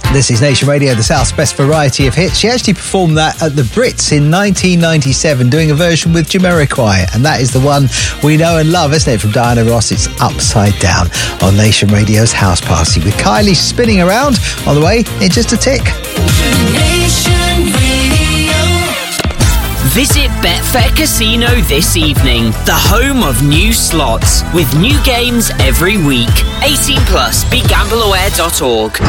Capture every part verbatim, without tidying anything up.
This is Nation Radio, the South's best variety of hits. She actually performed that at the Brits in nineteen ninety-seven, doing a version with Jamiroquai, and that is the one we know and love, isn't it, from Diana Ross? It's Upside Down on Nation Radio's House Party, with Kylie spinning around on the way in just a tick. Nation Radio. Visit Betfair Casino this evening, the home of new slots, with new games every week. eighteen plus, be gamble aware dot org.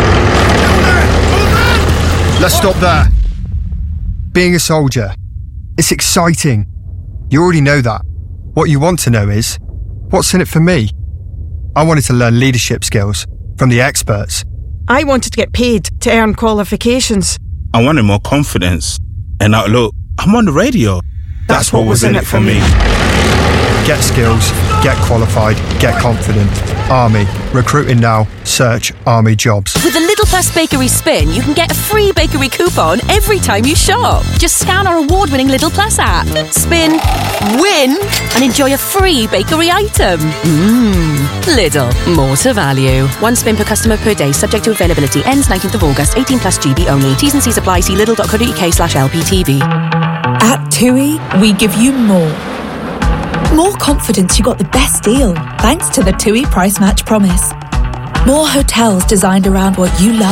Let's stop there. Being a soldier, it's exciting. You already know that. What you want to know is, what's in it for me? I wanted to learn leadership skills from the experts. I wanted to get paid to earn qualifications. I wanted more confidence. And now look, I'm on the radio. That's, That's what, what was in it for me. Get skills, get qualified, get confident. Army. Recruiting now. Search Army Jobs. With the Lidl Plus Bakery Spin, you can get a free bakery coupon every time you shop. Just scan our award-winning Lidl Plus app, spin, win, and enjoy a free bakery item. Mmm. Lidl. More to value. One spin per customer per day, subject to availability. Ends nineteenth of August. eighteen plus G B only. T's and C's apply. See lidl dot co dot uk slash L P T V. At TUI, we give you more. More confidence you got the best deal, thanks to the TUI Price Match Promise. More hotels designed around what you love.